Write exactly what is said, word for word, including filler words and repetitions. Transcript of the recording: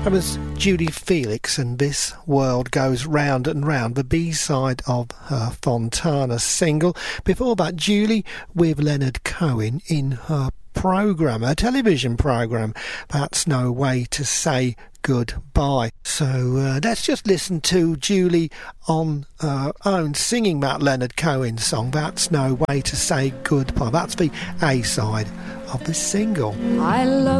That was Julie Felix and This World Goes Round and Round, the B-side of her Fontana single. Before that, Julie with Leonard Cohen in her programme, her television programme, That's No Way to Say Goodbye. So uh, let's just listen to Julie on her own singing that Leonard Cohen song, That's No Way to Say Goodbye. That's the A-side of the single. I love